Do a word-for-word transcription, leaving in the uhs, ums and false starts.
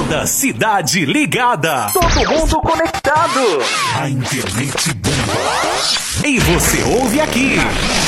Toda cidade ligada. Todo mundo conectado. A internet bomba. E você ouve aqui.